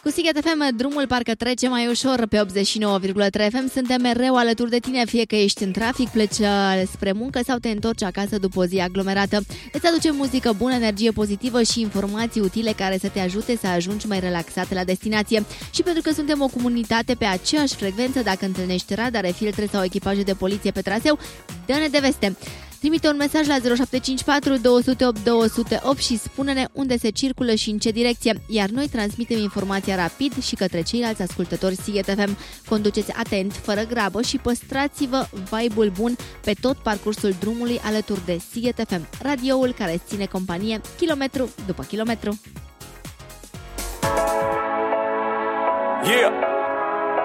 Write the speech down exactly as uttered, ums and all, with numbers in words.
Cu Sighet F M, drumul parcă trece mai ușor pe optzeci și nouă virgulă trei F M. Suntem mereu alături de tine, fie că ești în trafic, pleci spre muncă sau te întorci acasă după o zi aglomerată. Îți aducem muzică bună, energie pozitivă și informații utile care să te ajute să ajungi mai relaxat la destinație. Și pentru că suntem o comunitate pe aceeași frecvență, dacă întâlnești radare, filtre sau echipaje de poliție pe traseu, dă-ne de veste. Trimite un mesaj la zero șapte cinci patru doi zero opt doi zero opt și spune-ne unde se circulă și în ce direcție, iar noi transmitem informația rapid și către ceilalți ascultători Sighet F M. Conduceți atent, fără grabă și păstrați-vă vibe-ul bun pe tot parcursul drumului alături de Sighet F M, radioul care îți ține companie kilometru după kilometru. Yeah!